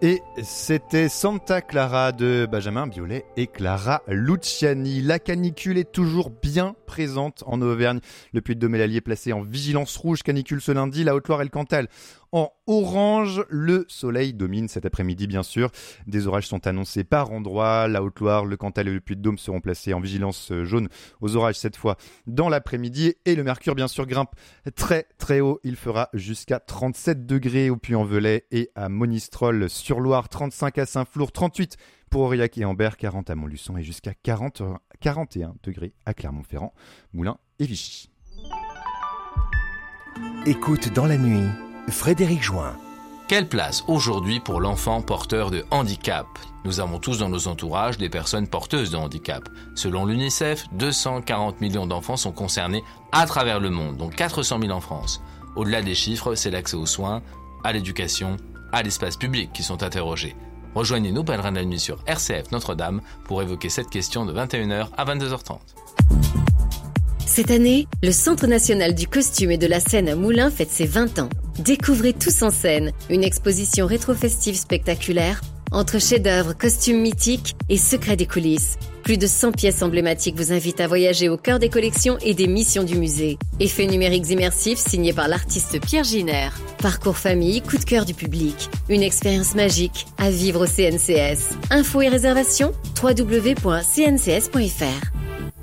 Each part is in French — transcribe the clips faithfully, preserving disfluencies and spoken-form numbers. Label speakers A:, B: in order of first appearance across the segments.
A: Et c'était Santa Clara de Benjamin Biolay et Clara Luciani. La canicule est toujours bien présente en Auvergne. Le Puy-de-Dôme et l'Allier placés en vigilance rouge canicule ce lundi. La Haute-Loire et le Cantal en orange. Le soleil domine cet après-midi, bien sûr. Des orages sont annoncés par endroits. La Haute-Loire, le Cantal et le Puy-de-Dôme seront placés en vigilance jaune aux orages cette fois dans l'après-midi. Et le mercure, bien sûr, grimpe très très haut. Il fera jusqu'à trente-sept degrés au Puy-en-Velay et à Monistrol sur Loire, trente-cinq à Saint-Flour, trente-huit pour Aurillac et Ambert, quarante à Montluçon et jusqu'à quarante, quarante et un degrés à Clermont-Ferrand, Moulins et Vichy.
B: Écoute dans la nuit, Frédéric Join.
C: Quelle place aujourd'hui pour l'enfant porteur de handicap ? Nous avons tous dans nos entourages des personnes porteuses de handicap. Selon l'UNICEF, deux cent quarante millions d'enfants sont concernés à travers le monde, dont quatre cent mille en France. Au-delà des chiffres, c'est l'accès aux soins, à l'éducation, à l'espace public qui sont interrogés. Rejoignez-nous pèlerins de la nuit sur R C F Notre-Dame pour évoquer cette question de vingt et une heures à vingt-deux heures trente.
D: Cette année, le Centre national du costume et de la scène à Moulins fête ses vingt ans. Découvrez Tous en scène, une exposition rétro-festive spectaculaire entre chefs-d'œuvre, costumes mythiques et secrets des coulisses. Plus de cent pièces emblématiques vous invitent à voyager au cœur des collections et des missions du musée. Effets numériques immersifs signés par l'artiste Pierre Giner. Parcours famille, coup de cœur du public. Une expérience magique à vivre au C N C S. Infos et réservations, w w w point c n c s point f r.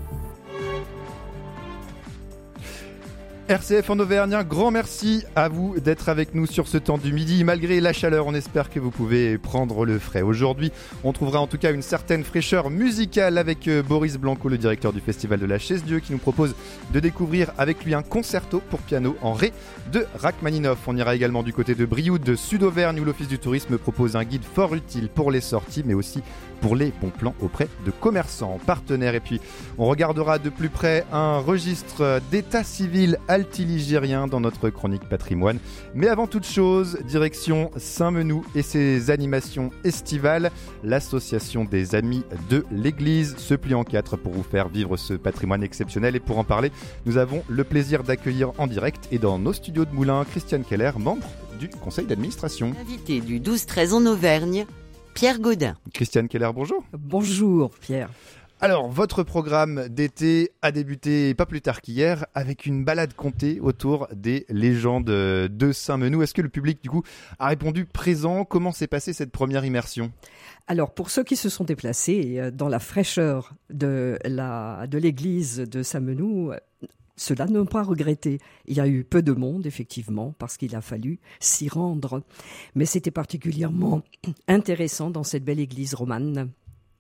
A: R C F en Auvergne, un grand merci à vous d'être avec nous sur ce temps du midi. Malgré la chaleur, on espère que vous pouvez prendre le frais. Aujourd'hui, on trouvera en tout cas une certaine fraîcheur musicale avec Boris Blanco, le directeur du Festival de la Chaise-Dieu, qui nous propose de découvrir avec lui un concerto pour piano en ré de Rachmaninoff. On ira également du côté de Brioude, de Sud-Auvergne, où l'Office du tourisme propose un guide fort utile pour les sorties, mais aussi pour les bons plans auprès de commerçants, partenaires. Et puis, on regardera de plus près un registre d'état civil altiligérien dans notre chronique patrimoine. Mais avant toute chose, direction Saint-Menou et ses animations estivales. L'association des Amis de l'Église se plie en quatre pour vous faire vivre ce patrimoine exceptionnel. Et pour en parler, nous avons le plaisir d'accueillir en direct et dans nos studios de Moulins, Christiane Keller, membre du conseil d'administration.
E: Invité du douze treize en Auvergne, Pierre Gaudin.
A: Christiane Keller, bonjour.
F: Bonjour Pierre.
A: Alors, votre programme d'été a débuté pas plus tard qu'hier avec une balade contée autour des légendes de Saint-Menou. Est-ce que le public, du coup, a répondu présent ? Comment s'est passée cette première immersion ?
F: Alors, pour ceux qui se sont déplacés dans la fraîcheur de, la, de l'église de Saint-Menou, cela n'ont pas regretté. Il y a eu peu de monde, effectivement, parce qu'il a fallu s'y rendre. Mais c'était particulièrement intéressant dans cette belle église romane.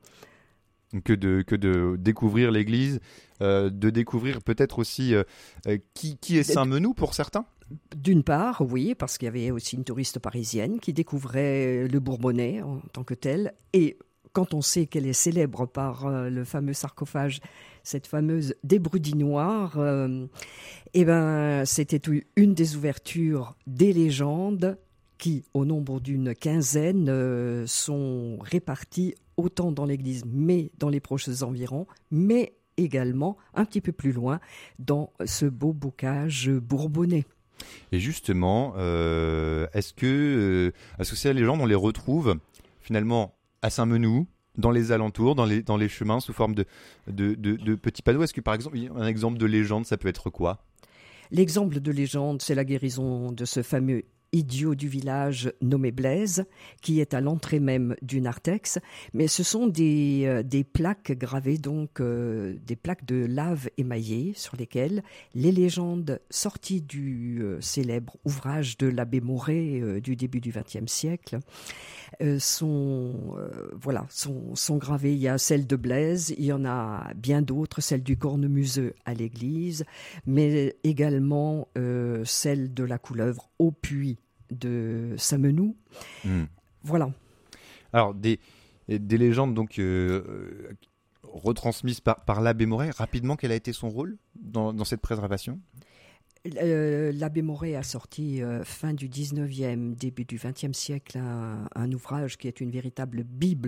A: Que de, que de découvrir l'église, euh, de découvrir peut-être aussi euh, qui, qui est Saint-Menou pour certains ?
F: D'une part, oui, parce qu'il y avait aussi une touriste parisienne qui découvrait le Bourbonnais en tant que tel. Et quand on sait qu'elle est célèbre par euh, le fameux sarcophage, cette fameuse débrudinoire, euh, eh ben, c'était une des ouvertures des légendes qui, au nombre d'une quinzaine, euh, sont réparties autant dans l'église, mais dans les proches environs, mais également un petit peu plus loin dans ce beau bocage bourbonnais.
A: Et justement, euh, est-ce que, euh, est-ce que ces légendes, on les retrouve finalement à Saint-Menou, dans les alentours, dans les, dans les chemins, sous forme de, de, de, de petits panneaux ? Est-ce que, par exemple, un exemple de légende, ça peut être quoi ?
F: L'exemple de légende, c'est la guérison de ce fameux idiot du village nommé Blaise, qui est à l'entrée même du narthex. Mais ce sont des, euh, des plaques gravées, donc euh, des plaques de lave émaillées sur lesquelles les légendes sorties du euh, célèbre ouvrage de l'abbé Mouret euh, du début du vingtième siècle euh, sont, euh, voilà, sont, sont gravées. Il y a celle de Blaise, il y en a bien d'autres, celle du cornemuseux à l'église, mais également euh, celle de la couleuvre au puits de Saint-Menou. Mmh. Voilà.
A: Alors, des, des légendes donc euh, retransmises par, par l'abbé Mouret. Rapidement, quel a été son rôle dans, dans cette préservation ?
F: Euh, l'abbé Mouret a sorti euh, fin du dix-neuvième, début du vingtième siècle un, un ouvrage qui est une véritable bible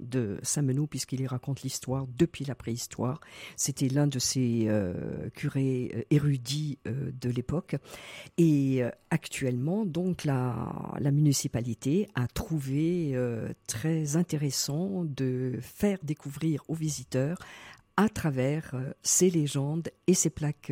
F: de Saint-Menehould, puisqu'il y raconte l'histoire depuis la préhistoire. C'était l'un de ces euh, curés érudits euh, de l'époque. Et euh, actuellement, donc, la, la municipalité a trouvé euh, très intéressant de faire découvrir aux visiteurs à travers euh, ces légendes et ces plaques